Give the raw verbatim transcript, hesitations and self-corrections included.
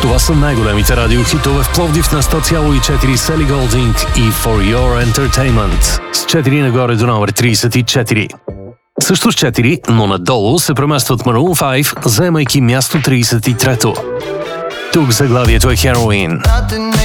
Това са най-големите радиохитове в Пловдив на сто цяло и четири с Ели Голдинг и For Your Entertainment. С четири нагоре до номер трийсет и четири. Също с четири, но надолу се преместват Maroon пет, заемайки място трийсет и трето. Тук заглавието е Heroin.